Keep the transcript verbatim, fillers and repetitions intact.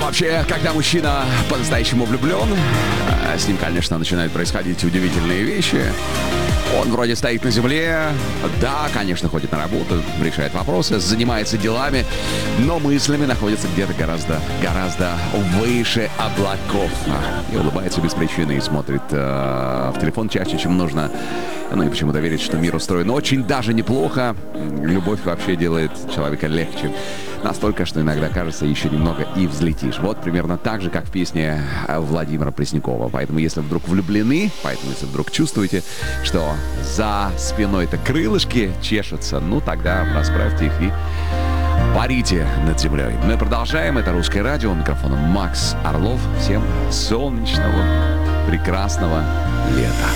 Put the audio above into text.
вообще, когда мужчина по-настоящему влюблен, с ним, конечно, начинают происходить удивительные вещи. Он вроде стоит на земле, да, конечно, ходит на работу, решает вопросы, занимается делами, но мыслями находится где-то гораздо, гораздо выше облаков. И улыбается без причины и смотрит э, в телефон чаще, чем нужно. Ну и почему-то верит, что мир устроен очень даже неплохо. Любовь вообще делает человека легче. Настолько, что иногда кажется, еще немного и взлетишь. Вот примерно так же, как в песне Владимира Преснякова. Поэтому, если вдруг влюблены, поэтому, если вдруг чувствуете, что за спиной-то крылышки чешутся, ну тогда расправьте их и парите над землей. Мы продолжаем. Это «Русское радио». У микрофона Макс Орлов. Всем солнечного, прекрасного лета.